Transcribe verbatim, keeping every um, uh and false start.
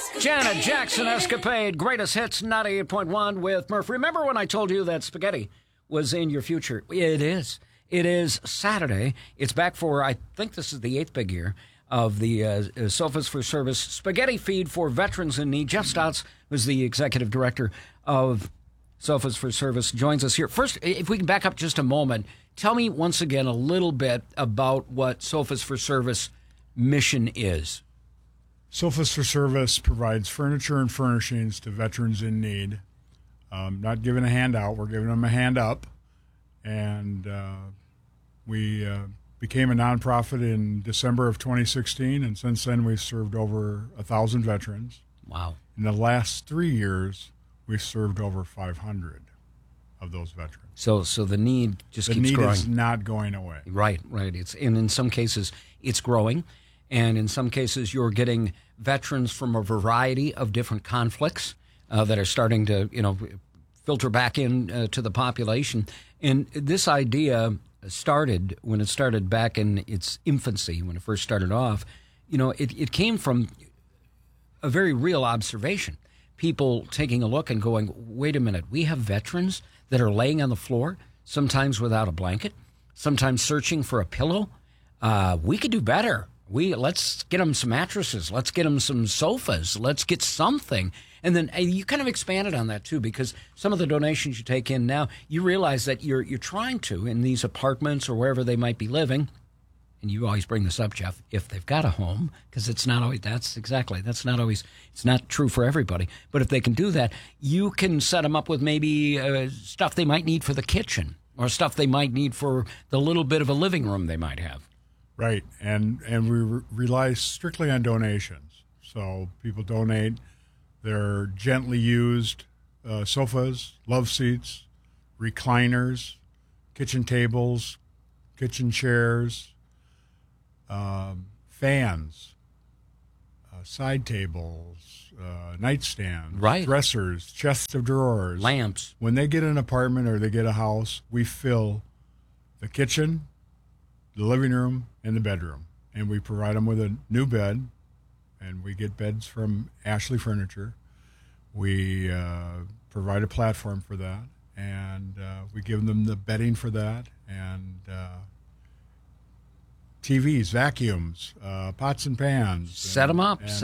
Janet Jackson Escapade, greatest hits, ninety-eight point one with Murph. Remember when I told you that spaghetti was in your future? It is. It is Saturday. It's back for, I think this is the eighth big year of the uh, Sofas for Service Spaghetti Feed for Veterans in Need. Jeff Stotts, who's the executive director of Sofas for Service, joins us here. First, if we can back up just a moment, tell me once again a little bit about what Sofas for Service mission is. Sofas for Service provides furniture and furnishings to veterans in need. Um, not giving a handout, we're giving them a hand up. And uh, we uh, became a nonprofit in December of twenty sixteen, and since then we've served over one thousand veterans. Wow. In the last three years, we've served over five hundred of those veterans. So so the need just the keeps need growing. is not going away. Right, right. It's and in some cases it's growing. And in some cases, you're getting veterans from a variety of different conflicts uh, that are starting to, you know, filter back in uh, to the population. And this idea started when it started back in its infancy, when it first started off. You know, it, it came from a very real observation. People taking a look and going, wait a minute, we have veterans that are laying on the floor, sometimes without a blanket, sometimes searching for a pillow. Uh, we could do better. We let's get them some mattresses. Let's get them some sofas. Let's get something. And then uh, you kind of expanded on that, too, because some of the donations you take in now, you realize that you're you're trying to, in these apartments or wherever they might be living, and you always bring this up, Jeff, if they've got a home, because it's not always, that's exactly, that's not always, it's not true for everybody. But if they can do that, you can set them up with maybe uh, stuff they might need for the kitchen or stuff they might need for the little bit of a living room they might have. Right, and and we re- rely strictly on donations. So people donate their gently used uh, sofas, love seats, recliners, kitchen tables, kitchen chairs, um, fans, uh, side tables, uh, nightstands, right. dressers, chests of drawers, lamps. When they get an apartment or they get a house, we fill the kitchen, the living room, and the bedroom. And we provide them with a new bed, and we get beds from Ashley Furniture. We uh, provide a platform for that, and uh, we give them the bedding for that, and uh, T Vs, vacuums, uh, pots and pans. Set them up. And,